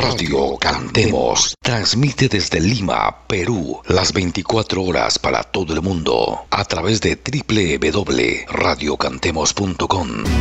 Radio Cantemos transmite desde Lima, Perú, las 24 horas para todo el mundo a través de www.radiocantemos.com.